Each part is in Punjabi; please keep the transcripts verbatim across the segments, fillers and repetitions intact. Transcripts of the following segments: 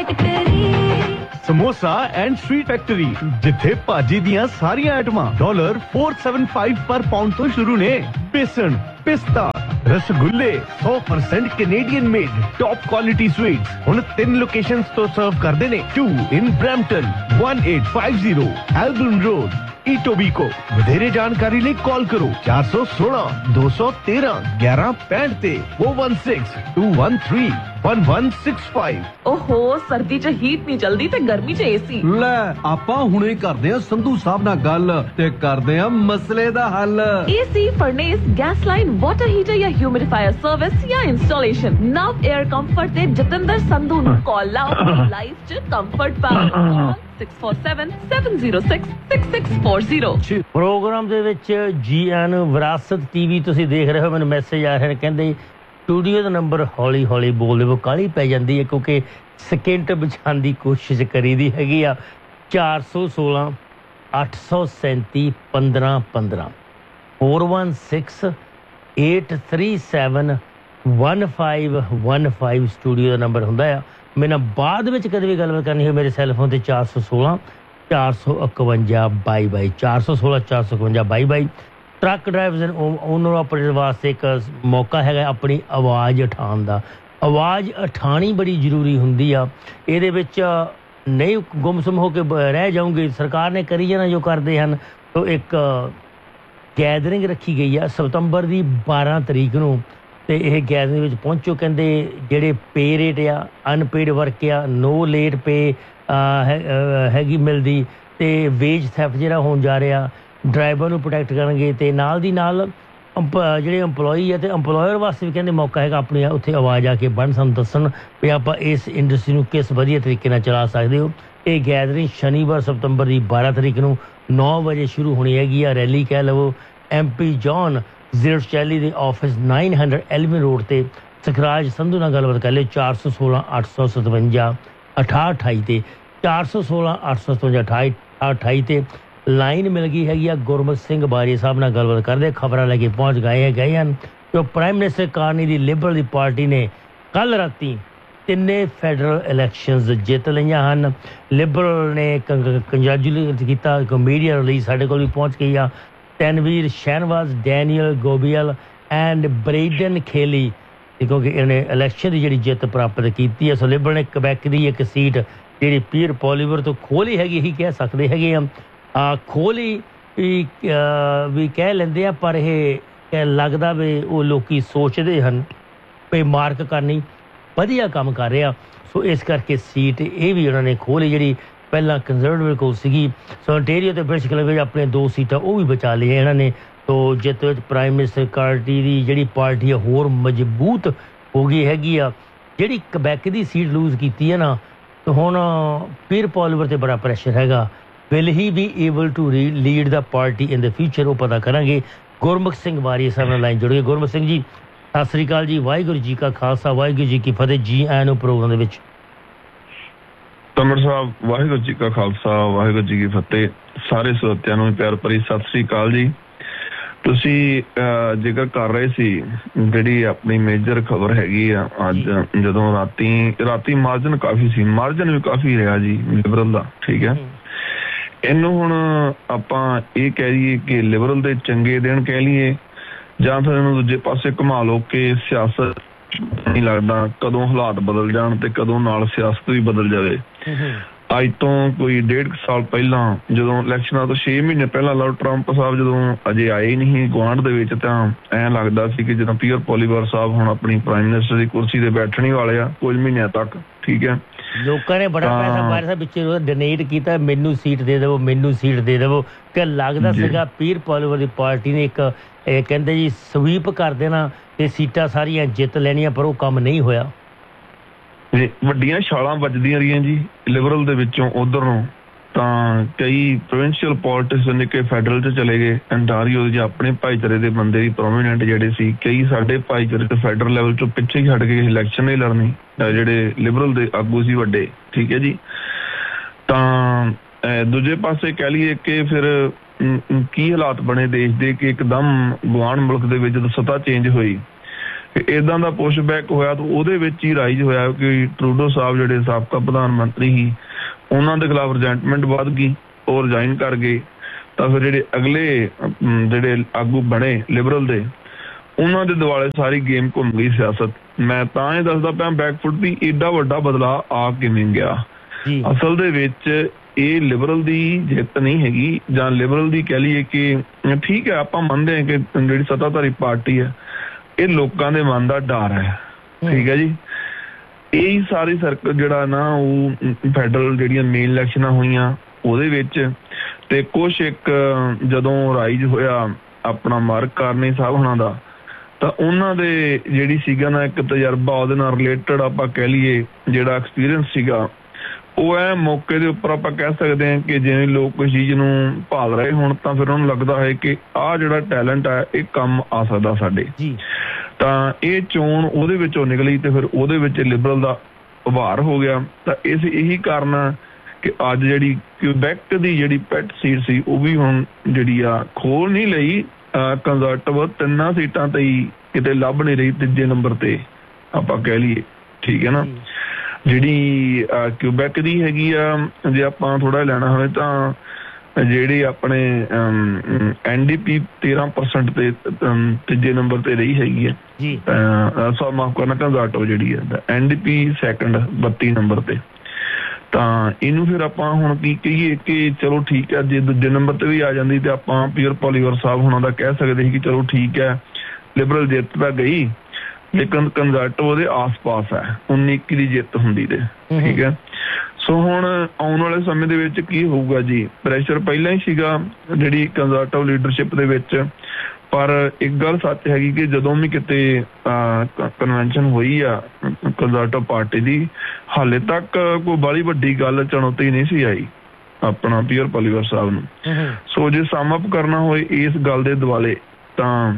समोसा एंड स्ट्रीट फैक्ट्री जिथे भाजी दियां सारियां आइटमां डॉलर फोर सेवन फाइव पर पाउंड तो शुरू ने। बेसन, पिस्ता, रसगुल्ले सौ percent Canadian made top quality sweets हुण तीन लोकेशंस तो सर्व करदे ने। To in Brampton, one eight five zero एल्बर्न road, इटोबीको। वधेरे जानकारी लिए कॉल करो चार सौ सोलह दो सौ तेरह ग्यारह पैंठ ते four one six to one three one one six five. ओहो सर्दी च हीट नहीं चलदी ते गर्मी च एसी। ले आपां हुणे करदे आ संधू साहब नाल गल ते करदे आ मसले दा हल। AC, furnace, gas line, water heater या ह्यूमिडिफायर सर्विस या इंस्टॉलेशन नव एयर कंफर्ट ते जतिंदर संधू नु कॉल लाओ। लाइफ च कंफर्ट पाओ। Six four seven seven zero six six six four zero. Programme ਦੇ ਵਿੱਚ ਜੀ ਐਨ ਵਿਰਾਸਤ ਟੀਵੀ ਤੁਸੀਂ ਦੇਖ ਰਹੇ ਹੋ। ਮੈਨੂੰ ਮੈਸੇਜ ਆ ਰਿਹਾ ਕਹਿੰਦੇ ਸਟੂਡੀਓ ਦਾ ਨੰਬਰ ਹੌਲੀ ਹੌਲੀ ਬੋਲ ਦਿਓ, ਕਾਹਲੀ ਪੈ ਜਾਂਦੀ ਹੈ ਕਿਉਂਕਿ ਸਕਿੰਟ ਬਚਾਉਣ ਦੀ ਕੋਸ਼ਿਸ਼ ਕਰੀਦੀ ਹੈਗੀ ਆ। ਚਾਰ ਸੌ ਸੋਲਾਂ ਅੱਠ ਸੌ ਸੈਂਤੀ ਪੰਦਰਾਂ ਪੰਦਰਾਂ four one six eight three seven one five one five studio ਦਾ ਨੰਬਰ ਹੁੰਦਾ ਆ। ਮੇਰੇ ਨਾਲ ਬਾਅਦ ਵਿੱਚ ਕਦੇ ਵੀ ਗੱਲਬਾਤ ਕਰਨੀ ਹੋਵੇ ਮੇਰੇ ਸੈੱਲਫੋਨ 'ਤੇ ਚਾਰ ਸੌ ਸੋਲਾਂ ਚਾਰ ਸੌ ਇਕਵੰਜਾ ਬਾਈ ਬਾਈ ਚਾਰ ਸੌ ਸੋਲਾਂ ਚਾਰ ਸੌ ਇਕਵੰਜਾ ਬਾਈ ਬਾਈ। Truck drivers and owner operator ਵਾਸਤੇ ਇੱਕ ਮੌਕਾ ਹੈਗਾ ਆਪਣੀ ਆਵਾਜ਼ ਉਠਾਉਣ ਦਾ। ਆਵਾਜ਼ ਉਠਾਉਣੀ ਬੜੀ ਜ਼ਰੂਰੀ ਹੁੰਦੀ ਆ। ਇਹਦੇ ਵਿੱਚ ਨਹੀਂ ਗੁੰਮਸੁੰਮ ਹੋ ਕੇ ਰਹਿ ਜਾਊਂਗੇ। ਸਰਕਾਰ ਨੇ ਕਰੀ ਜਾਣਾ ਜੋ ਕਰਦੇ ਹਨ। ਤੋ ਇੱਕ ਗੈਦਰਿੰਗ ਰੱਖੀ ਗਈ ਆ ਸਤੰਬਰ ਦੀ ਬਾਰਾਂ ਤਰੀਕ ਨੂੰ ਤੇ ਇਹ ਗੈਦਰਿੰਗ ਵਿੱਚ ਪਹੁੰਚੋ। ਕਹਿੰਦੇ ਜਿਹੜੇ ਪੇ ਰੇਟ ਆ ਅਨਪੇਡ ਵਰਕ ਆ ਨੋ ਲੇਟ ਪੇ ਹੈਗੀ ਮਿਲਦੀ ਤੇ ਵੇਜ ਥੈਫਟ ਜਿਹੜਾ ਹੋਣ ਜਾ ਰਿਹਾ ਡਰਾਈਵਰ ਨੂੰ ਪ੍ਰੋਟੈਕਟ ਕਰਨਗੇ ਤੇ ਨਾਲ ਦੀ ਨਾਲ ਜਿਹੜੇ ਇੰਪਲੋਈ ਆ ਤੇ ਇੰਪਲੋਇਰ ਵਾਸਤੇ ਵੀ ਕਹਿੰਦੇ ਮੌਕਾ ਹੈਗਾ ਆਪਣੀ ਉੱਥੇ ਆਵਾਜ਼ ਆ ਕੇ ਬਣ ਸਾਨੂੰ ਦੱਸਣ ਵੀ ਆਪਾਂ ਇਸ ਇੰਡਸਟਰੀ ਨੂੰ ਕਿਸ ਵਧੀਆ ਤਰੀਕੇ ਨਾਲ ਚਲਾ ਸਕਦੇ ਹੋ। ਇਹ ਗੈਦਰਿੰਗ ਸ਼ਨੀਵਾਰ ਸਤੰਬਰ ਦੀ ਬਾਰਾਂ ਤਰੀਕ ਨੂੰ ਨੌ ਵਜੇ ਸ਼ੁਰੂ ਹੋਣੀ ਹੈਗੀ ਆ। ਰੈਲੀ ਕਹਿ ਲਵੋ ਐਮ ਪੀ ਜੌਨ ਜ਼ੀਰੋ ਚਾਲੀ ਦੇ office nine hundred Alvin road ਤੇ ਸਖਰਾਜ ਸੰਧੂ ਨਾਲ ਗੱਲਬਾਤ ਕਰ ਲਿਓ ਚਾਰ ਸੌ ਸੋਲਾਂ ਅੱਠ ਸੌ ਸਤਵੰਜਾ ਅਠਾਹਠ ਅਠਾਈ ਤੇ ਚਾਰ ਸੌ ਸੋਲਾਂ ਅੱਠ ਸੌ ਸਤਵੰਜਾ ਅਠਾਈ ਅਠਾਈ ਤੇ ਲਾਈਨ ਮਿਲ ਗਈ ਹੈਗੀ ਆ। ਗੁਰਮੁਖ ਸਿੰਘ ਬਾਰੀ ਸਾਹਿਬ ਨਾਲ ਗੱਲਬਾਤ ਕਰਦੇ ਖਬਰਾਂ ਲੈ ਕੇ ਪਹੁੰਚ ਗਏ ਗਏ ਹਨ ਜੋ ਪ੍ਰਾਈਮ ਮਿਨਿਸਟਰ ਕਾਰਨੀ ਦੀ ਲਿਬਰਲ ਦੀ ਪਾਰਟੀ ਨੇ ਕੱਲ੍ਹ ਰਾਤੀ ਤਿੰਨੇ ਫੈਡਰਲ ਇਲੈਕਸ਼ਨਸ ਜਿੱਤ ਲਈਆਂ ਹਨ। ਲਿਬਰਲ ਨੇ ਕੰਗ੍ਰੈਚੁਲੇਟ ਕੀਤਾ। ਇੱਕ ਮੀਡੀਆ ਰਿਲੀਜ਼ ਸਾਡੇ ਕੋਲ ਵੀ ਪਹੁੰਚ ਗਈ ਆ। ਤਨਵੀਰ ਸ਼ਹਿਨਵਾਜ਼, ਡੈਨੀਅਲ ਗੋਬੀਅਲ ਐਂਡ ਬਰੇਡਨ ਖੇਲੀ ਕਿਉਂਕਿ ਇਹਨੇ ਇਲੈਕਸ਼ਨ ਦੀ ਜਿਹੜੀ ਜਿੱਤ ਪ੍ਰਾਪਤ ਕੀਤੀ ਹੈ। ਸੋ ਲਿਬਰਲ ਨੇ ਕਬੈਕ ਦੀ ਇੱਕ ਸੀਟ ਜਿਹੜੀ ਪੀਅਰ ਪੋਲੀਵਰ ਤੋਂ ਖੋਲੀ ਹੈਗੀ ਇਹੀ ਕਹਿ ਸਕਦੇ ਹੈਗੇ ਆ। ਖੋਲੀ ਵੀ ਵੀ ਕਹਿ ਲੈਂਦੇ ਆ ਪਰ ਇਹ ਲੱਗਦਾ ਵੀ ਉਹ ਲੋਕੀ ਸੋਚਦੇ ਹਨ ਵੀ ਮਾਰਕ ਕਰਨੀ ਵਧੀਆ ਕੰਮ ਕਰ ਰਿਹਾ। ਸੋ ਇਸ ਕਰਕੇ ਸੀਟ ਇਹ ਵੀ ਉਹਨਾਂ ਨੇ ਖੋਲੀ ਜਿਹੜੀ ਪਹਿਲਾਂ ਕੰਜ਼ਰਵੇਟਿਵ ਕੋਲ ਸੀਗੀ। ਸੋ ontario ਤੇ ਬ੍ਰਿਟਿਸ਼ ਕੋਲੰਬੀਆ ਆਪਣੀਆਂ ਦੋ ਸੀਟਾਂ ਉਹ ਵੀ ਬਚਾ ਲਈਆਂ ਇਹਨਾਂ ਨੇ। ਤੋ ਜਿੱਤ ਵਿੱਚ ਪ੍ਰਾਈਮ ਮਿਨਿਸਟਰ ਪਾਰਟੀ ਦੀ ਜਿਹੜੀ ਪਾਰਟੀ ਆ ਹੋਰ ਮਜ਼ਬੂਤ ਹੋ ਗਈ ਹੈਗੀ ਆ। ਜਿਹੜੀ ਕਬੈਕ ਦੀ ਸੀਟ ਲੂਜ਼ ਕੀਤੀ ਹੈ ਨਾ ਤਾਂ ਹੁਣ ਪੀਅਰ ਪੋਲੀਵਰ 'ਤੇ ਬੜਾ ਪ੍ਰੈਸ਼ਰ ਹੈਗਾ। Will he be able to lead the party in the future ਉਹ ਪਤਾ ਕਰਾਂਗੇ। ਗੁਰਮੁਖ ਸਿੰਘ ਵਾਰੀ ਸਾਹਿਬ ਨਾਲ ਲਾਈਨ ਜੁੜ ਗਏ। ਗੁਰਮੁਖ ਸਿੰਘ ਜੀ ਸਤਿ ਸ਼੍ਰੀ ਅਕਾਲ ਜੀ। ਵਾਹਿਗੁਰੂ ਜੀ ਕਾ ਖਾਲਸਾ ਵਾਹਿਗੁਰੂ ਜੀ ਕੀ ਫਤਿਹ। ਜੀ ਆਇਆਂ ਨੂੰ ਪ੍ਰੋਗਰਾਮ ਦੇ ਵਿੱਚ। ਤਮਰ ਸਾਹਿਬ ਵਾਹਿਗੁਰੂ ਜੀ ਕਾ ਖਾਲਸਾ ਵਾਹਿਗੁਰੂ ਜੀ ਕੀ ਫਤਿਹ। ਸਾਰੇ ਸਰੋਤਿਆਂ ਨੂੰ ਪਿਆਰ ਭਰੀ ਸਤਿ ਸ੍ਰੀ ਅਕਾਲ ਜੀ। ਤੁਸੀਂ ਜ਼ਿਕਰ ਕਰ ਰਹੇ ਸੀ ਜਿਹੜੀ ਆਪਣੀ ਮੇਜਰ ਖਬਰ ਹੈਗੀ ਆ ਅੱਜ ਜਦੋਂ ਰਾਤੀ ਰਾਤੀ ਮਾਰਜਨ ਕਾਫੀ ਸੀ ਮਾਰਜਨ ਵੀ ਕਾਫੀ ਰਿਹਾ ਜੀ ਲਿਬਰਲ ਦਾ। ਠੀਕ ਹੈ ਇਹਨੂੰ ਹੁਣ ਆਪਾਂ ਇਹ ਕਹਿ ਲਈਏ ਕਿ ਲਿਬਰਲ ਦੇ ਚੰਗੇ ਦਿਨ ਕਹਿ ਲਈਏ ਜਾਂ ਫਿਰ ਇਹਨੂੰ ਦੂਜੇ ਪਾਸੇ ਘੁਮਾ ਲਓ ਕਿ ਸਿਆਸਤ ਨਹੀਂ ਲੱਗਦਾ ਕਦੋਂ ਹਾਲਾਤ ਬਦਲ ਜਾਣ ਤੇ ਕਦੋਂ ਨਾਲ ਸਿਆਸਤ ਵੀ ਬਦਲ ਜਾਵੇ। ਅੱਜ ਤੋਂ ਕੋਈ ਡੇਢ ਸਾਲ ਪਹਿਲਾਂ ਜਦੋਂ ਇਲੈਕਸ਼ਨਾਂ ਤੋਂ ਛੇ ਮਹੀਨੇ ਪਹਿਲਾਂ ਲਾਰਡ ਟਰੰਪ ਸਾਹਿਬ ਜਦੋਂ ਅਜੇ ਆਏ ਨਹੀਂ ਗੁਆਂਢ ਦੇ ਵਿੱਚ ਤਾਂ ਐਂ ਲੱਗਦਾ ਸੀ ਕਿ ਜਦੋਂ ਪੀਅਰ ਪੋਲੀਵਰ ਸਾਹਿਬ ਹੁਣ ਆਪਣੀ ਪ੍ਰਾਈਮ ਮਿਨਿਸਟਰ ਦੀ ਕੁਰਸੀ ਤੇ ਬੈਠਣ ਹੀ ਵਾਲੇ ਆ ਕੁਝ ਮਹੀਨਿਆਂ ਤੱਕ। ਠੀਕ ਹੈ ਲੋਕਾਂ ਨੇ ਬੜਾ ਪੈਸਾ ਬਾਹਰ ਸਾਹਿਬ ਵਿੱਚ ਡੋਨੇਟ ਕੀਤਾ ਮੈਨੂੰ ਸੀਟ ਦੇ ਦੇਵੋ ਮੈਨੂੰ ਸੀਟ ਦੇ ਦੇਵੋ ਤੇ ਲੱਗਦਾ ਸੀਗਾ ਪੀਅਰ ਪੋਲੀਵਰ ਦੀ ਪਾਰਟੀ ਨੇ ਇੱਕ ਇਹ ਕਹਿੰਦੇ ਜੀ ਸਵੀਪ ਕਰ ਦੇਣਾ ਤੇ ਸੀਟਾਂ ਸਾਰੀਆਂ ਜਿੱਤ ਲੈਣੀਆਂ ਪਰ ਉਹ ਕੰਮ ਨਹੀਂ ਹੋਇਆ। ਵੱਡੀਆਂ ਛਾਲਾਂ ਵੱਜਦੀਆਂ ਰਹੀਆਂ ਜੀ ਲਿਬਰਲ ਦੇ ਵਿੱਚੋਂ ਉਧਰ ਨੂੰ ਤਾਂ ਕਈ ਪ੍ਰੋਵਿੰਸ਼ੀਅਲ ਪੋਲਿਟਿਕਸ ਨਿੱਕੇ ਫੈਡਰਲ 'ਚ ਚਲੇ ਗਏ। ਅੰਟਾਰੀਓ ਦੇ ਆਪਣੇ ਭਾਈਚਾਰੇ ਦੇ ਬੰਦੇ ਵੀ ਪ੍ਰੋਮੀਨੈਂਟ ਜਿਹੜੇ ਸੀ ਕਈ ਸਾਡੇ ਭਾਈਚਾਰੇ ਤੇ ਫੈਡਰਲ ਲੈਵਲ 'ਚੋਂ ਪਿੱਛੇ ਹੀ ਹਟ ਗਏ ਇਲੈਕਸ਼ਨ ਨਹੀਂ ਲੜਨੀ ਜਿਹੜੇ ਲਿਬਰਲ ਦੇ ਆਗੂ ਸੀ ਵੱਡੇ। ਠੀਕ ਹੈ ਜੀ ਤਾਂ ਦੂਜੇ ਪਾਸੇ ਕਹਿ ਲਈਏ ਕਿ ਫਿਰ ਕੀ ਹਾਲਾਤ ਬਣੇ ਦੇਸ਼ ਦੇ ਕਿ ਇੱਕਦਮ ਗੁਆਂਢ ਮੁਲਕ ਦੇ ਵਿੱਚ ਜਦੋਂ ਸੱਤਾ ਚੇਂਜ ਹੋਈ ਇਦਾਂ ਦਾ ਪੁਸ਼ਬੈਕ ਹੋਇਆ ਤਾਂ ਉਹਦੇ ਵਿੱਚ ਹੀ ਰਾਈਜ਼ ਹੋਇਆ ਕਿ ਟਰੂਡੋ ਸਾਹਿਬ ਜਿਹੜੇ ਸਾਬਕਾ ਪ੍ਰਧਾਨ ਮੰਤਰੀ ਸੀ ਉਹਨਾਂ ਦੇ ਖਿਲਾਫ ਰਿਜੈਂਟਮੈਂਟ ਵੱਧ ਗਈ, ਉਹ ਰਿਜ਼ਾਈਨ ਕਰ ਗਏ। ਤਾਂ ਫਿਰ ਜਿਹੜੇ ਅਗਲੇ ਜਿਹੜੇ ਆਗੂ ਬਣੇ ਲਿਬਰਲ ਦੇ, ਉਹਨਾਂ ਦੇ ਦੁਆਲੇ ਸਾਰੀ ਗੇਮ ਘੁੰਮ ਗਈ ਸਿਆਸਤ। ਮੈਂ ਤਾਂ ਇਹ ਦੱਸਦਾ ਪਿਆ ਬੈਕਫੁੱਟ ਵੀ ਏਡਾ ਵੱਡਾ ਬਦਲਾਅ ਆ ਕਿਵੇਂ ਗਿਆ। ਅਸਲ ਦੇ ਵਿੱਚ ਇਹ ਲਿਬਰਲ ਦੀ ਜਿੱਤ ਨਹੀਂ ਹੈਗੀ, ਜਾਂ ਲਿਬਰਲ ਦੀ ਕਹਿ ਲਈਏ ਕਿ ਠੀਕ ਹੈ ਆਪਾਂ ਮੰਨਦੇ ਹਾਂ ਕਿ ਜਿਹੜੀ ਸੱਤਾਧਾਰੀ ਪਾਰਟੀ ਹੈ ਇਹ ਲੋਕਾਂ ਦੇ ਮਨ ਦਾ ਡਰ ਹੈ, ਠੀਕ ਹੈ ਜੀ। ਇਹ ਸਾਰੀ ਸਰਕਲ ਜਿਹੜਾ ਨਾ ਉਹ ਫੈਡਰਲ ਜਿਹੜੀਆਂ ਮੇਨ ਇਲੈਕਸ਼ਨਾਂ ਹੋਈਆਂ ਉਹਦੇ ਵਿੱਚ, ਤੇ ਕੁਛ ਇੱਕ ਜਦੋਂ ਰਾਈਜ਼ ਹੋਇਆ ਆਪਣਾ ਮਾਰਕ ਕਾਰਨੀ ਸਾਹਿਬ ਹੋਣਾ ਦਾ, ਤਾਂ ਉਹਨਾਂ ਦੇ ਜਿਹੜੀ ਸੀਗਾ ਨਾ ਇੱਕ ਤਜਰਬਾ ਉਹਦੇ ਨਾਲ ਰਿਲੇਟਡ ਆਪਾਂ ਕਹਿ ਲਈਏ ਜਿਹੜਾ ਐਕਸਪੀਰੀਅੰਸ ਸੀਗਾ, ਉਹ ਐ ਮੌਕੇ ਦੇ ਉੱਪਰ ਆਪਾਂ ਕਹਿ ਸਕਦੇ ਹਾਂ ਕਿ ਜਿਵੇਂ ਲੋਕ ਕੋਈ ਚੀਜ਼ ਨੂੰ ਭਾਲ ਰਹੇ ਹੋਣ ਤਾਂ ਫਿਰ ਉਹਨੂੰ ਲੱਗਦਾ ਹੈ ਕਿ ਆਹ ਜਿਹੜਾ ਟੈਲੈਂਟ ਹੈ ਇਹ ਕੰਮ ਆ ਸਕਦਾ ਸਾਡੇ। ਤਾਂ ਇਹ ਚੋਣ ਉਹਦੇ ਵਿੱਚੋਂ ਨਿਕਲੀ ਤੇ ਫਿਰ ਉਹਦੇ ਵਿੱਚ ਲਿਬਰਲ ਦਾ ਉਭਾਰ ਹੋ ਗਿਆ। ਤਾਂ ਇਸ ਇਹੀ ਕਾਰਨ ਕਿ ਅੱਜ ਜਿਹੜੀ ਕਿਊਬੈਕ ਦੀ ਜਿਹੜੀ ਪੈਟ ਸੀਟ ਸੀ ਉਹ ਵੀ ਹੁਣ ਜਿਹੜੀ ਆ ਖੋਲ ਨਹੀਂ ਲਈ, ਕੰਜ਼ਰਵੇਟਿਵ ਤਿੰਨਾਂ ਸੀਟਾਂ ਤੇ ਹੀ ਕਿਤੇ ਲੱਭ ਨਹੀਂ ਰਹੀ, ਤੀਜੇ ਨੰਬਰ ਤੇ ਆਪਾਂ ਕਹਿ ਲਈਏ, ਠੀਕ ਹੈ ਨਾ। ਜਿਹੜੀ ਕਿਊਬੈਕ ਦੀ ਹੈਗੀ ਆ, ਜੇ ਆਪਾਂ ਥੋੜਾ ਲੈਣਾ ਹੋਵੇ ਤਾਂ ਜਿਹੜੇ ਆਪਣੇ ਐਨ ਡੀ ਪੀ ਤੇਰਾਂ ਪਰਸੈਂਟ ਤੇ ਤੀਜੇ ਨੰਬਰ ਤੇ ਰਹੀ ਹੈਗੀ ਹੈ, ਸੌ ਮਾਫ ਕਰਨਾ ਕੰਜ਼ਰਵੇਟਿਵ ਜਿਹੜੀ ਹੈ, ਐਨ ਡੀ ਪੀ ਸੈਕੰਡ ਬੱਤੀ ਨੰਬਰ ਤੇ। ਤਾਂ ਇਹਨੂੰ ਫਿਰ ਆਪਾਂ ਹੁਣ ਕੀ ਕਹੀਏ ਕਿ ਚਲੋ ਠੀਕ ਹੈ, ਜੇ ਦੂਜੇ ਨੰਬਰ ਤੇ ਵੀ ਆ ਜਾਂਦੀ ਤੇ ਆਪਾਂ ਪੀਅਰ ਪੋਲੀਵਰ ਸਾਹਿਬ ਹੋਣਾ ਦਾ ਕਹਿ ਸਕਦੇ ਸੀ ਕਿ ਚਲੋ ਠੀਕ ਹੈ ਲਿਬਰਲ ਜਿੱਤ ਤਾਂ ਗਈ, ਲੇਕਿਨ ਕੰਜ਼ਰਵੇਟਿਵ ਉਹਦੇ ਆਸ-ਪਾਸ ਹੈ, ਉੱਨੀ ਇੱਕੀ ਦੀ ਜਿੱਤ ਹੁੰਦੀ ਤੇ, ਠੀਕ ਹੈ। ਸੋ ਹੁਣ ਆਉਣ ਵਾਲੇ ਸਮੇਂ ਦੇ ਵਿੱਚ ਕੀ ਹੋਊਗਾ ਜੀ, ਪ੍ਰੈਸ਼ਰ ਪਹਿਲਾਂ ਹੀ ਸੀਗਾ ਜਿਹੜੀ ਕੰਜ਼ਰਵੇਟਿਵ ਲੀਡਰਸ਼ਿਪ ਦੇ ਵਿੱਚ, ਪਰ ਇੱਕ ਗੱਲ ਸੱਚ ਹੈਗੀ ਕਿ ਜਦੋਂ ਵੀ ਕਿਤੇ ਕਨਵੈਨਸ਼ਨ ਹੋਈ ਆ ਕੰਜ਼ਰਵੇਟਿਵ ਪਾਰਟੀ ਦੀ, ਹਾਲੇ ਤੱਕ ਕੋਈ ਬਾਹਲੀ ਵੱਡੀ ਗੱਲ ਚੁਣੌਤੀ ਨਹੀਂ ਸੀ ਆਈ ਆਪਣਾ ਪੀਅਰ ਪੋਲੀਵਰ ਸਾਹਿਬ ਨੂੰ। ਸੋ ਜੇ ਸਮ ਅਪ ਕਰਨਾ ਹੋਏ ਇਸ ਗੱਲ ਦੇ ਦੁਆਲੇ, ਤਾਂ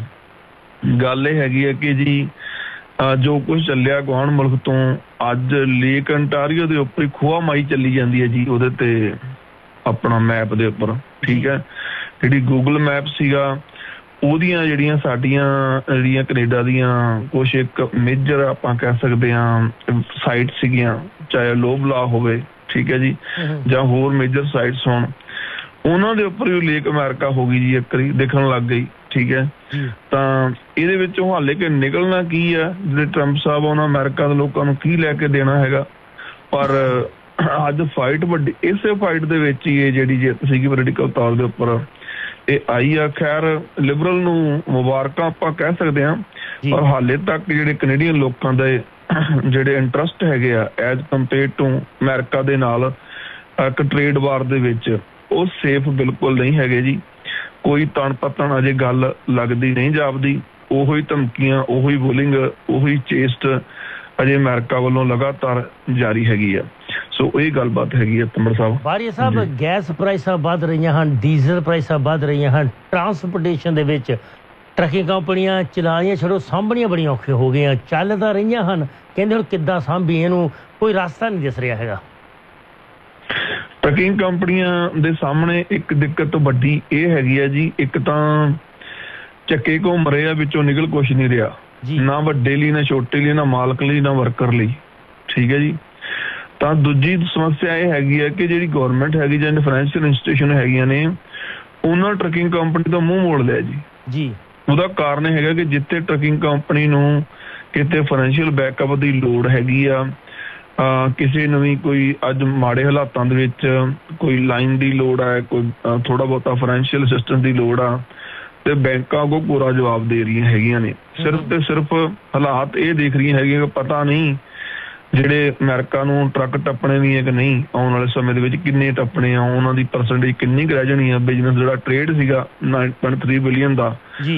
ਗੱਲ ਇਹ ਹੈਗੀ ਹੈ ਕਿ ਜੀ ਜੋ ਕੁਝ ਚੱਲਿਆ ਗੁਆਂਢ ਮੁਲਕ ਤੋਂ, ਅੱਜ ਲੇਕ ਅੰਟਾਰੀਓ ਦੇ ਉੱਪਰ ਖੋਆ ਮਾਈ ਚੱਲੀ ਜਾਂਦੀ ਹੈ ਜੀ ਉਹਦੇ ਤੇ ਆਪਣਾ ਮੈਪ ਦੇ ਉੱਪਰ, ਠੀਕ ਹੈ। ਜਿਹੜੀ ਗੂਗਲ ਮੈਪ ਸੀਗਾ ਉਹਦੀਆਂ ਜਿਹੜੀਆਂ ਸਾਡੀਆਂ ਜਿਹੜੀਆਂ ਕੈਨੇਡਾ ਦੀਆਂ ਕੁਛ ਇੱਕ ਮੇਜਰ ਆਪਾਂ ਕਹਿ ਸਕਦੇ ਹਾਂ ਸਾਈਟ ਸੀਗੀਆਂ, ਚਾਹੇ ਲੋਬਲਾ ਹੋਵੇ, ਠੀਕ ਹੈ ਜੀ, ਜਾਂ ਹੋਰ ਮੇਜਰ ਸਾਈਟਸ ਹੋਣ, ਉਹਨਾਂ ਦੇ ਉੱਪਰ ਵੀ ਲੇਕ ਅਮਰੀਕਾ ਹੋ ਗਈ ਜੀ, ਇੱਕ ਵਾਰੀ ਦਿਖਣ ਲੱਗ ਗਈ, ਠੀਕ ਹੈ। ਤਾਂ ਇਹਦੇ ਵਿੱਚੋਂ ਹਾਲੇ ਕਿ ਨਿਕਲਣਾ ਕੀ ਆ, ਜਿਹੜੇ ਟਰੰਪ ਸਾਹਿਬ ਉਹਨਾਂ ਅਮਰੀਕਾ ਦੇ ਲੋਕਾਂ ਨੂੰ ਕੀ ਲੈ ਕੇ ਦੇਣਾ ਹੈਗਾ, ਪਰ ਅੱਜ ਫਾਈਟ ਵੱਡੀ, ਇਸੇ ਫਾਈਟ ਦੇ ਵਿੱਚ ਹੀ ਇਹ ਜਿਹੜੀ ਜਿੱਤ ਸੀਗੀ ਪੋਲੀਟੀਕਲ ਤੌਰ ਦੇ ਉੱਪਰ ਇਹ ਆਈ ਆ। ਖੈਰ ਲਿਬਰਲ ਨੂੰ ਮੁਬਾਰਕਾਂ ਆਪਾਂ ਕਹਿ ਸਕਦੇ ਹਾਂ, ਪਰ ਹਾਲੇ ਤੱਕ ਜਿਹੜੇ ਕੈਨੇਡੀਅਨ ਲੋਕਾਂ ਦੇ ਜਿਹੜੇ ਇੰਟਰਸਟ ਹੈਗੇ ਆ ਐਜ਼ ਕੰਪੇਅਰ ਟੂ ਅਮਰੀਕਾ ਦੇ ਨਾਲ ਇੱਕ ਟ੍ਰੇਡ ਵਾਰ ਦੇ ਵਿੱਚ, ਉਹ ਸੇਫ ਬਿਲਕੁਲ ਨਹੀਂ ਹੈਗੇ ਜੀ। ਕੋਈ ਤਣ ਪਤਣ ਅਜੇ ਗੱਲ ਲੱਗਦੀ ਨਹੀਂ ਜਾਪਦੀ, ਉਹੀ ਧਮਕੀਆਂ, ਉਹੀ ਬੁਲਿੰਗ, ਉਹੀ ਚੇਸਟ ਅਜੇ ਅਮਰੀਕਾ ਵੱਲੋਂ ਲਗਾਤਾਰ ਜਾਰੀ ਹੈਗੀ ਆ। ਸੋ ਇਹ ਗੱਲਬਾਤ ਹੈਗੀ ਹੈ ਤਮਰ ਸਾਹਿਬ। ਬਾਰੀਆ ਸਾਹਿਬ, ਗੈਸ ਪ੍ਰਾਈਸਾਂ ਵੱਧ ਰਹੀਆਂ ਹਨ, ਡੀਜ਼ਲ ਪ੍ਰਾਈਸਾਂ ਵੱਧ ਰਹੀਆਂ ਹਨ, ਟਰਾਂਸਪੋਰਟੇਸ਼ਨ ਦੇ ਵਿੱਚ ਟਰੱਕਿੰਗ ਕੰਪਨੀਆਂ ਚਲਾਉਣੀਆਂ ਛੱਡੋ, ਸਾਂਭਣੀਆਂ ਬੜੀਆਂ ਔਖੀਆਂ ਹੋ ਗਈਆਂ, ਚੱਲ ਤਾਂ ਰਹੀਆਂ ਹਨ, ਕਹਿੰਦੇ ਹੁਣ ਕਿੱਦਾਂ ਸਾਂਭੀ ਇਹਨੂੰ, ਕੋਈ ਰਸਤਾ ਨਹੀਂ ਦਿਸ ਰਿਹਾ ਹੈਗਾ। ਟਰੱਕਿੰਗ ਕੰਪਨੀਆਂ ਦੇ ਸਾਹਮਣੇ ਇੱਕ ਦਿੱਕਤ ਵੱਡੀ ਇਹ ਹੈਗੀ ਹੈ ਜੀ, ਇੱਕ ਤਾਂ ਚੱਕੇ ਘੁੰਮ ਰਹੇ ਆ, ਵਿੱਚੋਂ ਨਿਕਲ ਕੁਛ ਨਹੀਂ ਰਿਹਾ, ਨਾ ਵੱਡੇ ਲਈ, ਨਾ ਛੋਟੇ ਲਈ, ਨਾ ਮਾਲਕ ਲਈ, ਨਾ ਵਰਕਰ ਲਈ, ਠੀਕ ਹੈ ਜੀ। ਤਾਂ ਦੂਜੀ ਸਮੱਸਿਆ ਇਹ ਹੈਗੀ ਹੈ ਕਿ ਜਿਹੜੀ ਗੌਰਮੈਂਟ ਹੈਗੀ ਜਾਂ ਫਾਈਨੈਂਸ਼ੀਅਲ ਇੰਸਟੀਟਿਊਸ਼ਨ ਹੈਗੀਆਂ ਨੇ, ਉਹਨਾਂ ਟਰੱਕਿੰਗ ਕੰਪਨੀ ਤੋਂ ਮੂੰਹ ਮੋੜ ਲਿਆ ਜੀ ਜੀ ਉਹਦਾ ਕਾਰਨ ਹੈਗਾ ਕਿ ਜਿੱਥੇ ਟਰੱਕਿੰਗ ਕੰਪਨੀ ਨੂੰ ਕਿਤੇ ਫਾਈਨੈਂਸ਼ੀਅਲ ਬੈਕਅਪ ਦੀ ਲੋੜ ਹੈਗੀ ਆ, ਕਿਸੇ ਨੂੰ ਵੀ ਕੋਈ ਅੱਜ ਮਾੜੇ ਹਾਲਾਤਾਂ ਦੇ ਵਿੱਚ ਕੋਈ ਲਾਈਨ ਦੀ ਲੋੜ ਹੈ, ਕੋਈ ਥੋੜਾ ਬਹੁਤਾ ਫਾਈਨੈਂਸ਼ੀਅਲ ਅਸਿਸਟੈਂਸ ਦੀ ਲੋੜ ਆ, ਤੇ ਬੈਂਕਾਂ ਕੋ ਪੂਰਾ ਜਵਾਬ ਦੇ ਰਹੀਆਂ ਹੈਗੀਆਂ ਨੇ। ਸਿਰਫ ਤੇ ਸਿਰਫ ਹਾਲਾਤ ਇਹ ਦੇਖ ਰਹੀਆਂ ਹੈਗੀਆਂ ਕਿ ਪਤਾ ਨਹੀਂ ਜਿਹੜੇ ਅਮਰੀਕਾ ਨੂੰ ਟਰੱਕ ਟੱਪਣੇ ਵੀ ਹੈ ਕਿ ਨਹੀਂ, ਆਉਣ ਵਾਲੇ ਸਮੇਂ ਦੇ ਵਿੱਚ ਕਿੰਨੇ ਟੱਪਣੇ ਆ, ਉਹਨਾਂ ਦੀ ਪਰਸੈਂਟੇਜ ਕਿੰਨੀ ਕੁ ਰਹਿ ਜਾਣੀ ਆ। ਬਿਜ਼ਨਸ ਜਿਹੜਾ ਟ੍ਰੇਡ ਸੀਗਾ ਨਾਈਨ ਪੁਆਇੰਟ ਥ੍ਰੀ ਬਿਲੀਅਨ ਦਾ,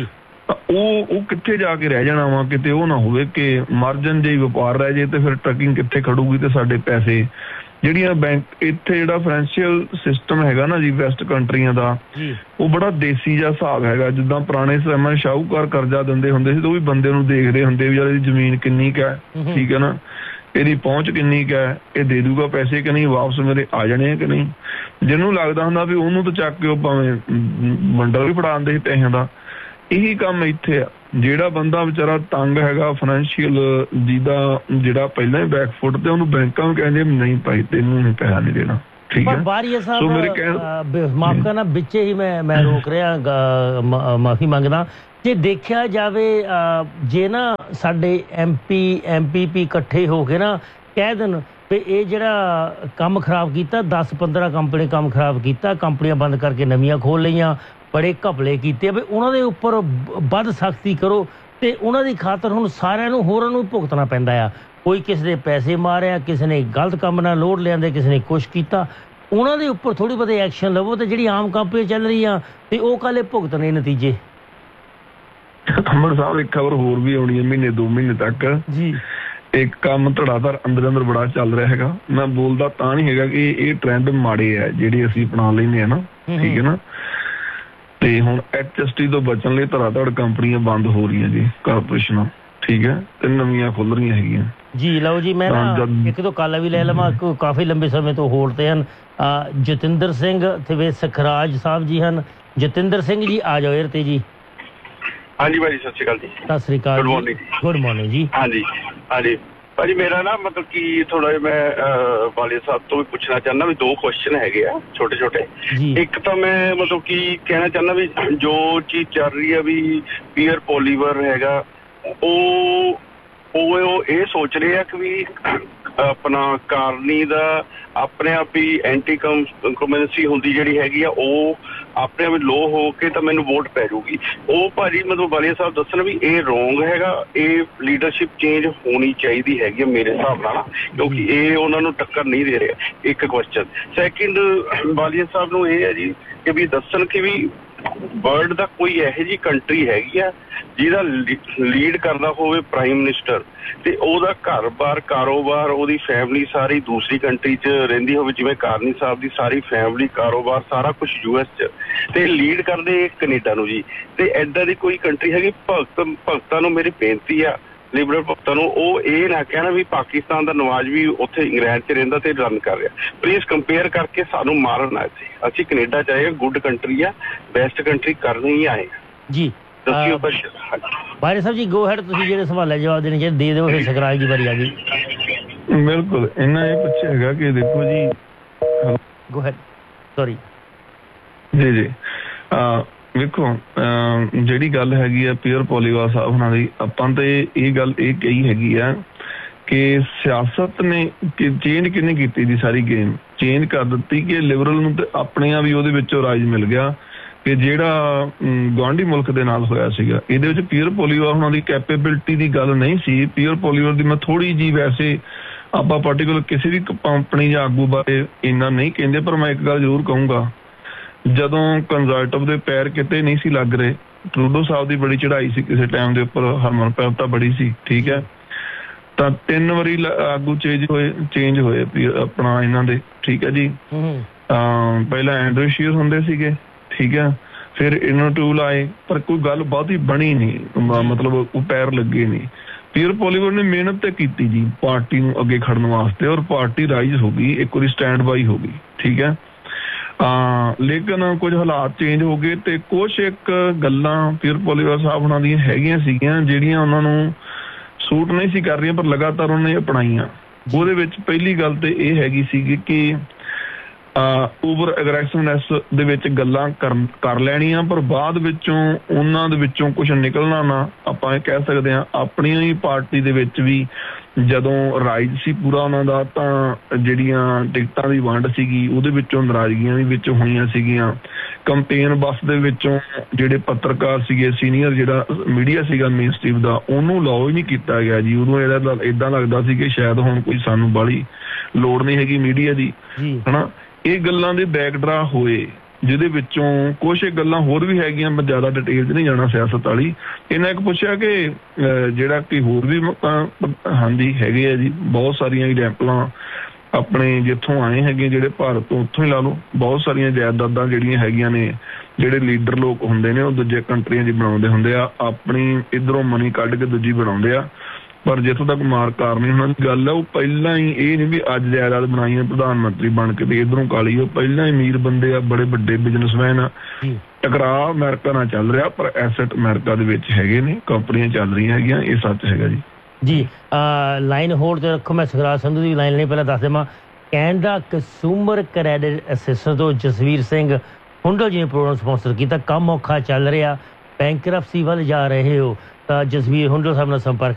ਉਹ ਉਹ ਕਿੱਥੇ ਜਾ ਕੇ ਰਹਿ ਜਾਣਾ ਵਾ, ਕਿਤੇ ਉਹ ਨਾ ਹੋਵੇ ਕਿ ਮਾਰਜਨ ਜੇ ਵਪਾਰ ਰਹਿ ਜੇ ਤੇ ਫਿਰ ਟਰੱਕਿੰਗ ਕਿੱਥੇ ਖੜੂਗੀ ਤੇ ਸਾਡੇ ਪੈਸੇ ਜਿਹੜੀਆਂ ਬੈਂਕ ਇੱਥੇ ਜਿਹੜਾ ਫਾਈਨੈਂਸ਼ੀਅਲ ਸਿਸਟਮ ਹੈਗਾ ਨਾ ਜੀ ਵੈਸਟ ਕੰਟਰੀਆਂ ਦਾ, ਉਹ ਬੜਾ ਦੇਸੀ ਜਿਹਾ ਹਿਸਾਬ ਹੈਗਾ। ਜਿੱਦਾਂ ਪੁਰਾਣੇ ਸਮੇਂ ਸ਼ਾਹੂਕਾਰ ਕਰਜ਼ਾ ਦਿੰਦੇ ਹੁੰਦੇ ਸੀ ਤਾਂ ਉਹ ਵੀ ਬੰਦੇ ਨੂੰ ਦੇਖਦੇ ਹੁੰਦੇ ਵੀ ਯਾਰ ਇਹਦੀ ਜ਼ਮੀਨ ਕਿੰਨੀ ਕੁ ਹੈ, ਠੀਕ ਹੈ ਨਾ, ਇਹਦੀ ਪਹੁੰਚ ਕਿੰਨੀ ਕੁ ਹੈ, ਇਹ ਦੇ ਦੂਗਾ ਪੈਸੇ ਕਿ ਨਹੀਂ, ਵਾਪਸ ਮੇਰੇ ਆ ਜਾਣੇ ਆ ਕਿ ਨਹੀਂ। ਜਿਹਨੂੰ ਲੱਗਦਾ ਹੁੰਦਾ ਵੀ ਉਹਨੂੰ ਤਾਂ ਚੱਕ ਕੇ ਉਹ ਭਾਵੇਂ ਮੰਡਲ ਵੀ ਫੜਾ ਦਿੰਦੇ ਸੀ ਪੈਸਿਆਂ ਦਾ। ਇਹੀ ਕੰਮ ਇੱਥੇ ਆ, ਜਿਹੜਾ ਬੰਦਾ ਵਿਚਾਰਾ ਤੰਗ ਹੈਗਾ ਫਾਈਨੈਂਸ਼ੀਅਲ, ਜਿਹਦਾ ਜਿਹੜਾ ਪਹਿਲਾਂ ਹੀ ਬੈਕਫੁੱਟ ਤੇ, ਉਹਨੂੰ ਬੈਂਕਾਂ ਨੂੰ ਕਹਿੰਦੇ ਨਹੀਂ ਭਾਈ ਤੈਨੂੰ ਨਹੀਂ ਪੈਸਾ ਨਹੀਂ ਦੇਣਾ। ਠੀਕ ਹੈ। ਬਾਰੀਆ ਸਾਹਿਬ ਮਾਫ ਕਰਨਾ, ਵਿੱਚੇ ਹੀ ਮੈਂ ਮੈਂ ਰੋਕ ਰਿਹਾ, ਮਾਫੀ ਮੰਗਦਾ। ਜੇ ਦੇਖਿਆ ਜਾਵੇ ਜੇ ਨਾ ਸਾਡੇ ਐਮਪੀ ਐਮਪੀਪੀ ਇਕੱਠੇ ਹੋ ਕੇ ਨਾ ਕਹਿ ਦੇਣ ਵੀ ਇਹ ਜਿਹੜਾ ਕੰਮ ਖਰਾਬ ਕੀਤਾ, ਦਸ ਪੰਦਰਾਂ ਕੰਪਨੀ ਕੰਮ ਖਰਾਬ ਕੀਤਾ, ਕੰਪਨੀਆਂ ਬੰਦ ਕਰਕੇ ਨਵੀਆਂ ਖੋਲ ਲਈਆਂ, ਬੜੇ ਘਪਲੇ ਕੀਤੇ, ਵੀ ਉਹਨਾਂ ਦੇ ਉੱਪਰ ਵੱਧ ਸਖਤੀ ਕਰੋ। ਤੇ ਉਹਨਾਂ ਦੀ ਖਾਤਰ ਹੁਣ ਸਾਰਿਆਂ ਨੂੰ ਹੋਰਾਂ ਨੂੰ ਭੁਗਤਣਾ ਪੈਂਦਾ ਆ। ਕੋਈ ਕਿਸੇ ਦੇ ਪੈਸੇ ਮਾਰਿਆ, ਕਿਸੇ ਨੇ ਗਲਤ ਕੰਮ ਨਾਲ ਲੋਡ ਲਿਆਂਦੇ, ਕਿਸੇ ਨੇ ਕੁਛ ਕੀਤਾ, ਉਹਨਾਂ ਦੇ ਉੱਪਰ ਥੋੜ੍ਹੀ ਬਹੁਤੀ ਐਕਸ਼ਨ ਲਵੋ। ਤੇ ਜਿਹੜੀ ਆਮ ਕੰਪਨੀ ਚੱਲ ਰਹੀਆਂ ਤੇ ਉਹ ਕਾਲੇ ਭੁਗਤਣੇ ਨਤੀਜੇ। ਅੰਮ੍ਰਿਤ ਸਾਹਿਬ ਇੱਕ ਖਬਰ ਹੋਰ ਵੀ ਆਉਣੀ ਹੈ ਮਹੀਨੇ ਦੋ ਮਹੀਨੇ ਤੱਕ ਜੀ। ਇੱਕ ਕੰਮ ਧੜਾਧੜ ਅੰਦਰ ਅੰਦਰ ਬੜਾ ਚੱਲ ਰਿਹਾ ਹੈਗਾ। ਮੈਂ ਬੋਲਦਾ ਤਾਂ ਨਹੀਂ ਹੈਗਾ ਕਿ ਇਹ ਟ੍ਰੈਂਡ ਮਾੜੇ ਆ ਜਿਹੜੇ ਅਸੀਂ ਅਪਣਾ ਲੈਂਦੇ ਹਾਂ ਨਾ, ਠੀਕ ਹੈ ਨਾ। ਤੇ ਹੁਣ ਐਚ ਐਸ ਟੀ ਤੋਂ ਬਚਣ ਲਈ ਧੜਾਧੜ ਕੰਪਨੀਆਂ ਬੰਦ ਹੋ ਰਹੀਆਂ ਜੀ, ਕਾਰਪੋਰੇਸ਼ਨਾਂ, ਠੀਕ ਹੈ, ਤੇ ਨਵੀਆਂ ਖੁੱਲ ਰਹੀਆਂ ਹੈਗੀਆਂ ਜੀ। ਲਓ ਜੀ, ਮੈਂ ਨਾ ਇੱਕ ਦੋ ਕਾਲਾ ਵੀ ਲੈ ਲਵਾਂ, ਕਾਫੀ ਲੰਬੇ ਸਮੇਂ ਤੋਂ ਹੋਲਡ ਤੇ ਹਨ। ਜਤਿੰਦਰ ਸਿੰਘ ਤੇ ਵੇ ਸਖਰਾਜ ਸਾਹਿਬ ਜੀ ਹਨ। ਜਤਿੰਦਰ ਸਿੰਘ ਜੀ ਆ ਜਾਓ ਏਰ ਤੇ ਜੀ। ਹਾਂਜੀ ਭਾਜੀ, ਸਤਿ ਸ਼੍ਰੀ ਅਕਾਲ ਜੀ। ਸਤਿ ਸ਼੍ਰੀ ਅਕਾਲ, ਗੁੱਡ ਮਾਰਨਿੰਗ। ਗੁੱਡ ਮਾਰਨਿੰਗ ਜੀ। ਹਾਂਜੀ ਹਾਂਜੀ ਭਾਜੀ, ਮੇਰਾ ਨਾ ਮਤਲਬ ਕਿ ਥੋੜਾ ਜਿਹਾ ਮੈਂ ਵਾਲੇ ਸਾਹਿਬ ਤੋਂ ਵੀ ਪੁੱਛਣਾ ਚਾਹੁੰਦਾ ਵੀ ਦੋ ਕੁਐਸਚਨ ਹੈਗੇ ਆ ਛੋਟੇ ਛੋਟੇ। ਇੱਕ ਤਾਂ ਮੈਂ ਮਤਲਬ ਕਿ ਕਹਿਣਾ ਚਾਹੁੰਦਾ ਵੀ ਜੋ ਚੀਜ਼ ਚੱਲ ਰਹੀ ਹੈ ਵੀ ਪੀਅਰ ਪੋਲੀਵਰ ਹੈਗਾ, ਉਹ ਉਹ ਇਹ ਸੋਚ ਰਹੇ ਆ ਕਿ ਵੀ ਆਪਣਾ ਕਾਰਨੀ ਦਾ ਆਪਣੇ ਆਪ ਹੀ ਐਂਟੀ ਕੰਕਰਮੈਂਸੀ ਹੁੰਦੀ ਜਿਹੜੀ ਹੈਗੀ ਆ, ਉਹ ਆਪਣੇ ਆਪ ਲੋ ਹੋ ਕੇ ਤਾਂ ਮੈਨੂੰ ਵੋਟ ਪੈ ਜਾਊਗੀ। ਉਹ ਭਾਜੀ ਮਤਲਬ ਵਾਲੀਆ ਸਾਹਿਬ ਦੱਸਣ ਵੀ ਇਹ ਰੋਂਗ ਹੈਗਾ, ਇਹ ਲੀਡਰਸ਼ਿਪ ਚੇਂਜ ਹੋਣੀ ਚਾਹੀਦੀ ਹੈਗੀ ਆ ਮੇਰੇ ਹਿਸਾਬ ਨਾਲ, ਕਿਉਂਕਿ ਇਹ ਉਹਨਾਂ ਨੂੰ ਟੱਕਰ ਨਹੀਂ ਦੇ ਰਿਹਾ। ਇੱਕ ਕੁਐਸਚਨ। ਸੈਕਿੰਡ, ਵਾਲੀਆ ਸਾਹਿਬ ਨੂੰ ਇਹ ਹੈ ਜੀ ਕਿ ਵੀ ਦੱਸਣ ਕਿ ਵੀ ਵਰਲਡ ਦਾ ਕੋਈ ਇਹੋ ਜਿਹੀ ਕੰਟਰੀ ਹੈਗੀ ਆ ਜਿਹਦਾ ਲੀਡ ਕਰਦਾ ਹੋਵੇ ਪ੍ਰਾਈਮ ਮਿਨਿਸਟਰ, ਤੇ ਉਹਦਾ ਘਰ-ਬਾਰ, ਕਾਰੋਬਾਰ, ਉਹਦੀ ਫੈਮਿਲੀ ਸਾਰੀ ਦੂਸਰੀ ਕੰਟਰੀ 'ਚ ਰਹਿੰਦੀ ਹੋਵੇ, ਜਿਵੇਂ ਕਾਰਨੀ ਸਾਹਿਬ ਦੀ ਸਾਰੀ ਫੈਮਿਲੀ, ਕਾਰੋਬਾਰ ਸਾਰਾ ਕੁਛ ਯੂ ਐਸ 'ਚ, ਤੇ ਲੀਡ ਕਰਦੇ ਕੈਨੇਡਾ ਨੂੰ ਜੀ। ਤੇ ਏਦਾਂ ਦੀ ਕੋਈ ਕੰਟਰੀ ਹੈਗੀ। ਭਗਤ ਭਗਤਾਂ ਨੂੰ ਮੇਰੀ ਬੇਨਤੀ ਆ, ਲਿਬਰਲ ਭਗਤਾਂ ਨੂੰ, ਉਹ ਇਹ ਨਾ ਕਹਿਣਾ ਵੀ ਪਾਕਿਸਤਾਨ ਦਾ ਨਵਾਜ਼ ਵੀ ਉੱਥੇ ਇੰਗਲੈਂਡ 'ਚ ਰਹਿੰਦਾ ਤੇ ਰਨ ਕਰ ਰਿਹਾ। ਪਲੀਜ਼ ਕੰਪੇਅਰ ਕਰਕੇ ਸਾਨੂੰ ਮਾਰਨ ਨਾ ਇੱਥੇ। ਅਸੀਂ ਕੈਨੇਡਾ 'ਚ ਆਏ, ਗੁੱਡ ਕੰਟਰੀ ਆ, ਬੈਸਟ ਕੰਟਰੀ ਕਰਨ ਹੀ ਆਏ ਜੀ। ਦੱਸਿਓ ਬਾਰੇ ਸਾਹਿਬ ਜੀ, ਗੋ ਹੈਡ, ਤੁਸੀਂ ਜਿਹੜੇ ਸਵਾਲਾਂ ਜਵਾਬ ਦੇਣੇ ਚਾਹੀਦੇ ਦੇ ਦਿਓ, ਫਿਰ ਸਕਰਾਜ ਦੀ ਵਾਰੀ ਆ ਗਈ। ਬਿਲਕੁਲ, ਇਹਨਾਂ ਇਹ ਪੁੱਛਿਆ ਹੈਗਾ ਕਿ ਦੇਖੋ ਜੀ, ਗੋ ਹੈਡ, ਸੌਰੀ ਜੀ ਜੀ ਵੇਖੋ, ਜਿਹੜੀ ਗੱਲ ਹੈਗੀ ਆ ਪੀਅਰ ਪੋਲੀਵਾਲ ਸਾਹਿਬ ਉਹਨਾਂ ਦੀ, ਆਪਾਂ ਤੇ ਇਹ ਗੱਲ ਇਹ ਕਹੀ ਹੈਗੀ ਆ ਕਿ ਸਿਆਸਤ ਨੇ ਚੇਂਜ ਕਿਹਨੇ ਕੀਤੀ ਦੀ ਸਾਰੀ ਗੇਮ ਚੇਂਜ ਕਰ ਦਿੱਤੀ ਕਿ ਲਿਬਰਲ ਨੂੰ ਤੇ ਆਪਣਿਆਂ ਵੀ ਉਹਦੇ ਵਿੱਚੋਂ ਰਾਜ ਮਿਲ ਗਿਆ ਕਿ ਜਿਹੜਾ ਗੁਆਂਢੀ ਮੁਲਕ ਦੇ ਨਾਲ ਹੋਇਆ ਸੀਗਾ। ਇਹਦੇ ਵਿੱਚ ਪੀਅਰ ਪੋਲੀਵਾਲ ਉਹਨਾਂ ਦੀ ਕੈਪੇਬਿਲਿਟੀ ਦੀ ਗੱਲ ਨਹੀਂ ਸੀ। ਪੀਅਰ ਪੋਲੀਵਾਲ ਦੀ ਮੈਂ ਥੋੜੀ ਜਿਹੀ, ਵੈਸੇ ਆਪਾਂ ਪਾਰਟੀਕੂਲਰ ਕਿਸੇ ਵੀ ਕੰਪਨੀ ਜਾਂ ਆਗੂ ਬਾਰੇ ਇੰਨਾ ਨਹੀਂ ਕਹਿੰਦੇ, ਪਰ ਮੈਂ ਇੱਕ ਗੱਲ ਜ਼ਰੂਰ ਕਹੂੰਗਾ, ਜਦੋਂ ਕੰਜ਼ਰਵੇਟਿਵ ਦੇ ਪੈਰ ਕਿਤੇ ਨਹੀਂ ਸੀ ਲੱਗ ਰਹੇ, ਟਰੂਡੋ ਸਾਹਿਬ ਦੀ ਬੜੀ ਚੜਾਈ ਸੀ ਕਿਸੇ ਟਾਈਮ ਦੇ ਉੱਪਰ, ਹਰਮਨਪ੍ਰੀਤ ਬੜੀ ਸੀ, ਠੀਕ ਹੈ, ਤਾਂ ਤਿੰਨ ਵਾਰੀ ਆਗੂ ਚੇਂਜ ਹੋਏ ਚੇਂਜ ਹੋਏ ਆਪਣਾ ਇਹਨਾਂ ਦੇ, ਠੀਕ ਹੈ ਜੀ। ਪਹਿਲਾਂ ਐਂਡਰੂ ਸ਼ੀਅਰ ਹੁੰਦੇ ਸੀਗੇ, ਠੀਕ ਹੈ, ਫਿਰ ਇਹਨਾਂ ਟੂਲ ਆਏ, ਪਰ ਕੋਈ ਗੱਲ ਬਹੁਤੀ ਬਣੀ ਨਹੀਂ, ਮਤਲਬ ਉਹ ਪੈਰ ਲੱਗੇ ਨਹੀਂ। ਪੀਅਰ ਪੋਲੀਵਰ ਨੇ ਮਿਹਨਤ ਤੇ ਕੀਤੀ ਜੀ ਪਾਰਟੀ ਨੂੰ ਅੱਗੇ ਖੜਨ ਵਾਸਤੇ, ਔਰ ਪਾਰਟੀ ਰਾਈਜ਼ ਹੋ ਗਈ, ਇੱਕ ਵਾਰੀ ਸਟੈਂਡ ਬਾਈ ਹੋ ਗਈ, ਠੀਕ ਹੈ। ਲੇਕਿਨ ਕੁਝ ਹਾਲਾਤ ਚੇਂਜ ਹੋ ਗਏ ਤੇ ਕੁਛ ਇੱਕ ਗੱਲਾਂ ਪੀਅਰ ਪੋਲੀਵਰ ਸਾਹਿਬ ਉਹਨਾਂ ਦੀਆਂ ਹੈਗੀਆਂ ਸੀਗੀਆਂ ਜਿਹੜੀਆਂ ਉਹਨਾਂ ਨੂੰ ਸੂਟ ਨਹੀਂ ਸੀ ਕਰ ਰਹੀਆਂ, ਪਰ ਲਗਾਤਾਰ ਉਹਨੇ ਅਪਣਾਈਆਂ। ਉਹਦੇ ਵਿੱਚ ਪਹਿਲੀ ਗੱਲ ਤੇ ਇਹ ਹੈਗੀ ਸੀਗੀ ਕਿ ਓਵਰ ਅਗਰੈਸਿਵਨੈਸ ਦੇ ਵਿੱਚ ਗੱਲਾਂ ਕਰ ਲੈਣੀਆਂ, ਪਰ ਬਾਅਦ ਵਿੱਚੋਂ ਉਹਨਾਂ ਦੇ ਵਿੱਚੋਂ ਕੁਛ ਨਿਕਲਣਾ ਨਾ। ਆਪਾਂ ਇਹ ਕਹਿ ਸਕਦੇ ਹਾਂ ਆਪਣੀ ਹੀ ਪਾਰਟੀ ਦੇ ਵਿੱਚ ਵੀ ਜਦੋਂ ਰਾਈਜ ਸੀ ਪੂਰਾ ਉਹਨਾਂ ਦਾ, ਤਾਂ ਜਿਹੜੀਆਂ ਟਿਕਟਾਂ ਦੀ ਵੰਡ ਸੀਗੀ ਉਹਦੇ ਵਿੱਚੋਂ ਨਾਰਾਜ਼ਗੀਆਂ ਵੀ ਵਿੱਚ ਹੋਈਆਂ ਸੀਗੀਆਂ। ਕੰਪੇਨ ਬੱਸ ਦੇ ਵਿੱਚੋਂ ਜਿਹੜੇ ਪੱਤਰਕਾਰ ਸੀਗੇ, ਸੀਨੀਅਰ ਜਿਹੜਾ ਮੀਡੀਆ ਸੀਗਾ ਮੇਨ ਸਟ੍ਰੀਮ ਦਾ, ਉਹਨੂੰ ਅਲਾਓ ਹੀ ਨਹੀਂ ਕੀਤਾ ਗਿਆ ਜੀ। ਉਦੋਂ ਇਹਦਾ ਏਦਾਂ ਲੱਗਦਾ ਸੀ ਕਿ ਸ਼ਾਇਦ ਹੁਣ ਕੋਈ ਸਾਨੂੰ ਬਾਹਲੀ ਲੋੜ ਨਹੀਂ ਹੈਗੀ ਮੀਡੀਆ ਦੀ, ਹਨਾ। ਇਹ ਗੱਲਾਂ ਦੇ ਬੈਕਡਰਾ ਹੋਏ, ਜਿਹਦੇ ਵਿੱਚੋਂ ਕੁਛ ਗੱਲਾਂ ਹੋਰ ਵੀ ਹੈਗੀਆਂ, ਮੈਂ ਜ਼ਿਆਦਾ ਡਿਟੇਲ 'ਚ ਨਹੀਂ ਜਾਣਾ ਸਿਆਸਤ ਵਾਲੀ। ਇਹਨਾਂ ਇੱਕ ਪੁੱਛਿਆ ਕਿ ਜਿਹੜਾ ਕਿ ਹੋਰ ਵੀ ਹਾਂਜੀ ਹੈਗੇ ਆ ਜੀ, ਬਹੁਤ ਸਾਰੀਆਂ ਐਗਜ਼ੈਂਪਲਾਂ ਆਪਣੇ ਜਿੱਥੋਂ ਆਏ ਹੈਗੇ ਜਿਹੜੇ ਭਾਰਤ ਤੋਂ, ਉੱਥੋਂ ਹੀ ਲਾ ਲਓ, ਬਹੁਤ ਸਾਰੀਆਂ ਜਾਇਦਾਦਾਂ ਜਿਹੜੀਆਂ ਹੈਗੀਆਂ ਨੇ, ਜਿਹੜੇ ਲੀਡਰ ਲੋਕ ਹੁੰਦੇ ਨੇ ਉਹ ਦੂਜੇ ਕੰਟਰੀਆਂ 'ਚ ਬਣਾਉਂਦੇ ਹੁੰਦੇ ਆ, ਆਪਣੀ ਇੱਧਰੋਂ ਮਨੀ ਕੱਢ ਕੇ ਦੂਜੀ ਬਣਾਉਂਦੇ ਆ। ਪਰ ਜਿੱਥੋਂ ਤੱਕ ਮਾਰ ਕਾਰਨੀ ਉਹਨਾਂ ਦੀ ਗੱਲ ਹੈ, ਉਹ ਪਹਿਲਾਂ ਹੀ ਇਹ ਨਹੀਂ ਵੀ ਅੱਜ ਜਾਇਦਾਦ ਬਣਾਈ ਹੈ ਪ੍ਰਧਾਨ ਮੰਤਰੀ ਬਣ ਕੇ ਤੇ ਇਧਰੋਂ ਕਾਲੀ, ਉਹ ਪਹਿਲਾਂ ਹੀ ਅਮੀਰ ਬੰਦੇ ਆ, ਬੜੇ ਵੱਡੇ ਬਿਜ਼ਨਸਮੈਨ ਆ। ਟਕਰਾਅ ਅਮਰੀਕਾ ਨਾਲ ਚੱਲ ਰਿਹਾ ਪਰ ਐਸੈਟ ਅਮਰੀਕਾ ਦੇ ਵਿੱਚ ਹੈਗੇ ਨੇ, ਕੰਪਨੀਆਂ ਚੱਲ ਰਹੀਆਂ ਹੈਗੀਆਂ, ਇਹ ਸੱਚ ਹੈਗਾ ਜੀ। ਜੀ ਲਾਈਨ ਹੋਲਡ ਤੇ ਰੱਖੋ, ਮੈਂ ਸੁਖਰਾਜ ਸੰਧੂ ਦੀ ਲਾਈਨ ਨਹੀਂ ਪਹਿਲਾਂ ਦੱਸ ਦੇਵਾਂ। ਕੈਨੇਡਾ ਕੰਜ਼ਿਊਮਰ ਕ੍ਰੈਡਿਟ ਅਸਿਸਟੈਂਟ ਤੋਂ ਜਸਵੀਰ ਸਿੰਘ ਹੁੰਡਲ ਜੀ ਨੇ ਪ੍ਰੋਗਰਾਮ ਸਪਾਂਸਰ ਕੀਤਾ। ਕੰਮ ਔਖਾ ਚੱਲ ਰਿਹਾ, ਬੈਂਕਰਪਸੀ ਵੱਲ ਜਾ ਰਹੇ ਹੋ ਤਾਂ ਜਸਵੀਰ ਹੁੰਡਲ ਸਾਹਿਬ ਨਾਲ ਸੰਪਰਕ